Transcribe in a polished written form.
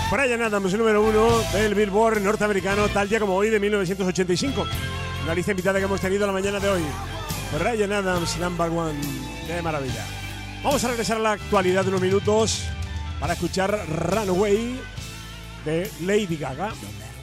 Bryan Adams, número 1 del Billboard norteamericano, tal día como hoy de 1985. Una lista invitada que hemos tenido la mañana de hoy. Bryan Adams, number 1. ¡Qué maravilla! Vamos a regresar a la actualidad de unos minutos para escuchar Runaway de Lady Gaga.